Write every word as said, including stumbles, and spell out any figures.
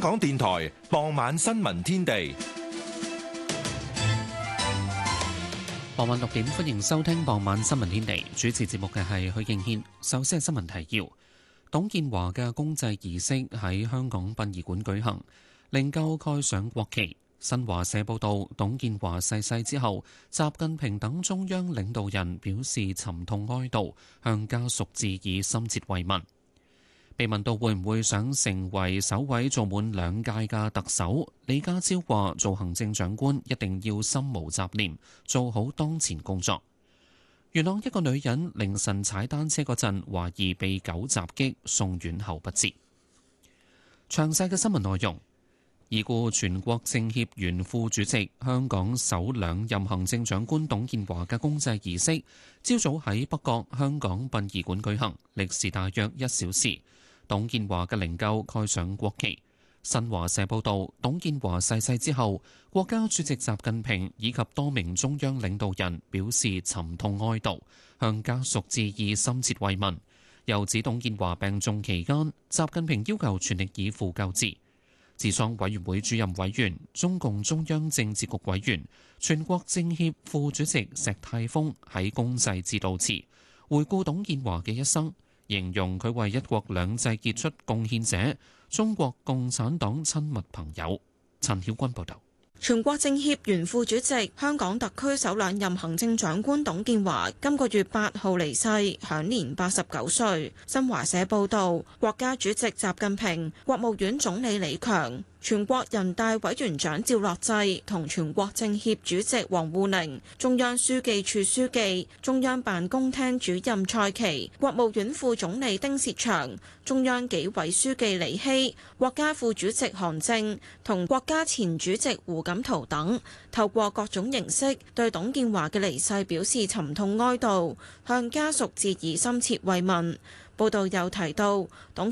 港電台傍晚新聞天地。 傍晚六點，歡迎收聽傍晚新聞天地。主持節目嘅係許敬軒。首先係新聞提要：董建華嘅公祭儀式喺香港殯儀館舉行，靈柩蓋上國旗。新華社報道，董建華逝世之後，習近平等中央領導人表示沉痛哀悼，向家屬致以深切慰問。被問到會唔會想成為首位做滿兩屆嘅特首，李家超話做行政長官一定要心無雜念，做好當前工作。元朗一個女人凌晨踩單車嗰陣，懷疑被狗襲擊，送院後不治。詳細嘅新聞內容，已故全國政協原副主席、香港首兩任行政長官董建華嘅公祭儀式，朝早喺北角香港殯儀館舉行，歷時大約一小時。董建華嘅靈柩蓋上國旗。新華社報道，董建華逝世之後，國家主席習近平以及多名中央領導人表示沉痛哀悼，向家屬致以深切慰問。又指董建華病重期間，習近平要求全力以赴救治。治喪委員會主任委員、中共中央政治局委員、全國政協副主席石泰峰喺公祭致悼詞，回顧董建華嘅一生，形容佢為一國兩制傑出貢獻者，中國共產黨親密朋友。陳曉君報導。 全國政協原副主席、香港特區首兩任行政長官董建華今個月八號離世，享年八十九歲。新華社報導，國家主席習近平、國務院總理李強、全國人大委員長趙樂際同全國政協主席王滬寧、中央書記處書記、中央辦公廳主任蔡奇、國務院副總理丁薛祥、中央紀委書記李希、國家副主席韓正同國家前主席胡錦濤等，透過各種形式對董建華嘅離世表示沉痛哀悼，向家屬致以深切慰問。報道又提到，董